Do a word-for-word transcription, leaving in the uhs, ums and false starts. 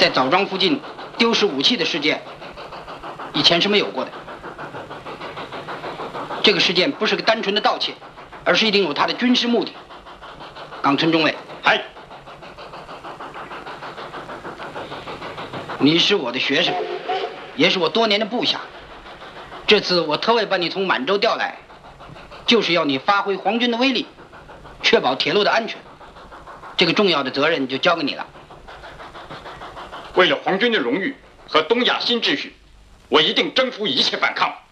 在枣庄附近丢失武器的事件，以前是没有过的。这个事件不是个单纯的盗窃，而是一定有它的军事目的。冈村中尉， 嗨， 你是我的学生，也是我多年的部下。这次我特为把你从满洲调来，就是要你发挥皇军的威力，确保铁路的安全。这个重要的责任就交给你了。 为了皇军的荣誉和东亚新秩序，我一定征服一切反抗。